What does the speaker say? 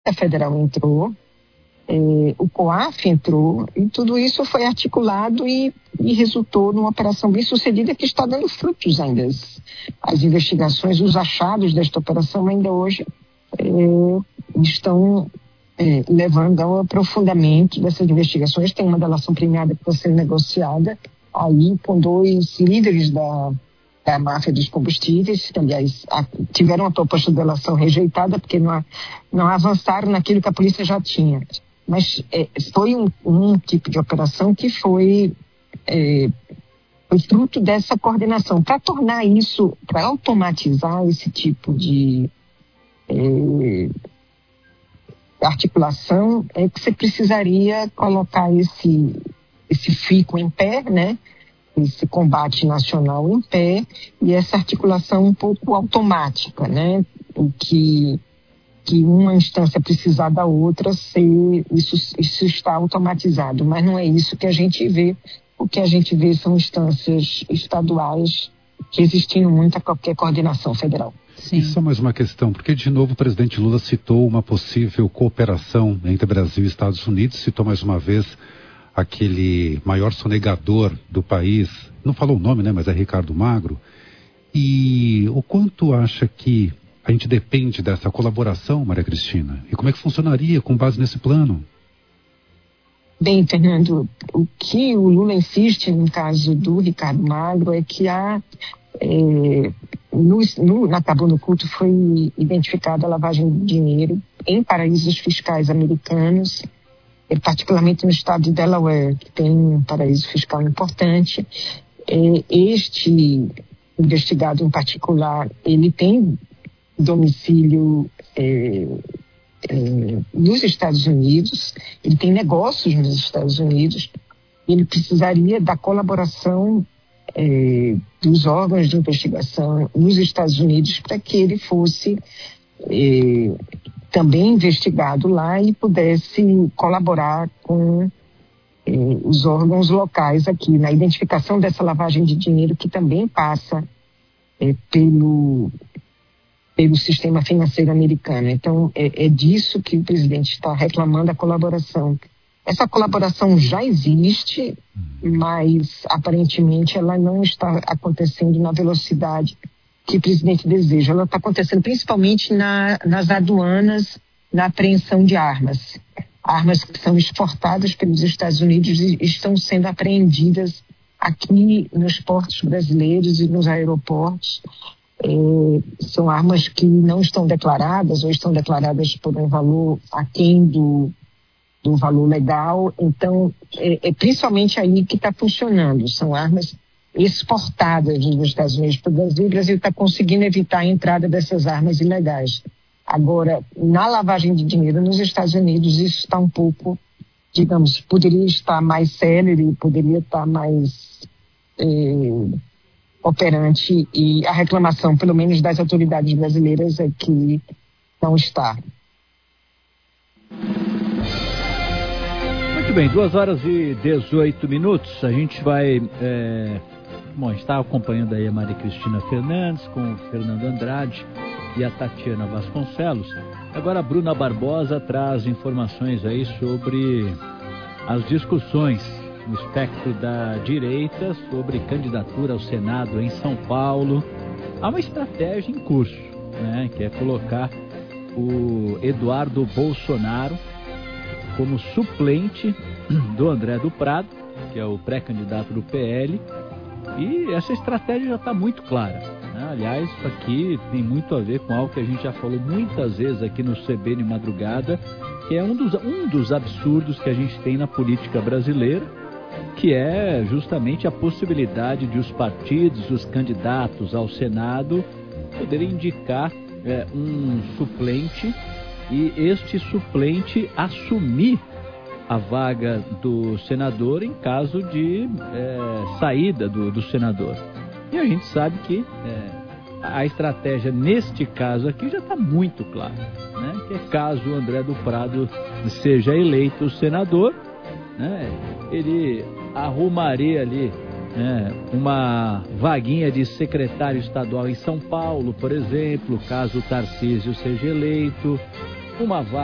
Polícia Federal entrou, o COAF entrou, e tudo isso foi articulado e resultou numa operação bem sucedida que está dando frutos ainda. As investigações, os achados desta operação ainda hoje estão levando ao aprofundamento dessas investigações. Tem uma delação premiada que está sendo negociada aí com 2 líderes da máfia dos combustíveis, que, aliás, tiveram a proposta de delação rejeitada porque não avançaram naquilo que a polícia já tinha. Mas foi um tipo de operação que foi fruto dessa coordenação. Para tornar isso, para automatizar esse tipo de articulação, é que você precisaria colocar esse FICO em pé, né? Esse combate nacional em pé, e essa articulação um pouco automática, né? O que uma instância precisar da outra, isso está automatizado, mas não é isso que a gente vê. O que a gente vê são instâncias estaduais resistindo muito a qualquer coordenação federal. Sim. E só mais uma questão, porque de novo o presidente Lula citou uma possível cooperação entre Brasil e Estados Unidos, citou mais uma vez aquele maior sonegador do país, não falou o nome, né, mas é Ricardo Magro. E o quanto acha que a gente depende dessa colaboração, Maria Cristina? E como é que funcionaria com base nesse plano? Bem, Fernando, o que o Lula insiste no caso do Ricardo Magro é que na Acabou no Culto foi identificada a lavagem de dinheiro em paraísos fiscais americanos, particularmente no estado de Delaware, que tem um paraíso fiscal importante. Este investigado em particular, ele tem domicílio nos Estados Unidos, ele tem negócios nos Estados Unidos, ele precisaria da colaboração dos órgãos de investigação nos Estados Unidos para que ele fosse também investigado lá e pudesse colaborar com os órgãos locais aqui na identificação dessa lavagem de dinheiro, que também passa pelo sistema financeiro americano. Então, é disso que o presidente está reclamando, a colaboração. Essa colaboração já existe, mas aparentemente ela não está acontecendo na velocidade que o presidente deseja. Ela está acontecendo principalmente nas aduanas, na apreensão de armas. Armas que são exportadas pelos Estados Unidos e estão sendo apreendidas aqui nos portos brasileiros e nos aeroportos. São armas que não estão declaradas ou estão declaradas por um valor aquém do valor legal. Então, principalmente aí que está funcionando. São armas exportadas dos Estados Unidos para o Brasil. O Brasil está conseguindo evitar a entrada dessas armas ilegais. Agora, na lavagem de dinheiro nos Estados Unidos, isso está um pouco, digamos, poderia estar mais célere, poderia estar mais operante, e a reclamação, pelo menos das autoridades brasileiras, é que não está. Muito bem, 2h18. A gente vai... Bom, a gente está acompanhando aí a Maria Cristina Fernandes com o Fernando Andrade e a Tatiana Vasconcelos. Agora a Bruna Barbosa traz informações aí sobre as discussões no espectro da direita sobre candidatura ao Senado em São Paulo. Há uma estratégia em curso, né, que é colocar o Eduardo Bolsonaro como suplente do André do Prado, que é o pré-candidato do PL, e essa estratégia já está muito clara, né? Aliás, isso aqui tem muito a ver com algo que a gente já falou muitas vezes aqui no CBN Madrugada, que é um dos absurdos que a gente tem na política brasileira, que é justamente a possibilidade de os partidos, os candidatos ao Senado, poderem indicar um suplente e este suplente assumir a vaga do senador em caso de saída do senador. E a gente sabe que a estratégia neste caso aqui já está muito clara, né? Que é caso o André do Prado seja eleito senador, né, ele arrumaria ali uma vaguinha de secretário estadual em São Paulo, por exemplo, caso o Tarcísio seja eleito, uma vaga